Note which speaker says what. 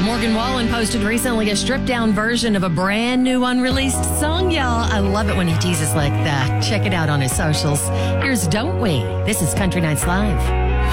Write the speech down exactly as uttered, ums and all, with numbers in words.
Speaker 1: Morgan Wallen posted recently a stripped-down version of a brand new unreleased song, y'all. I love it when he teases like that. Check it out on his socials. Here's Don't We. This is Country Nights Live.